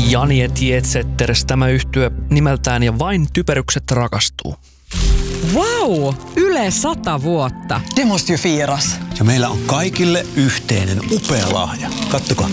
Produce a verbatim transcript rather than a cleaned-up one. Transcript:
Jani et Jetsetters, tämä yhtye nimeltään Ja vain typerykset rakastuu. Wow! Yle sata vuotta. Det måste ju firas. Ja meillä on kaikille yhteinen upea lahja. Kattokaa.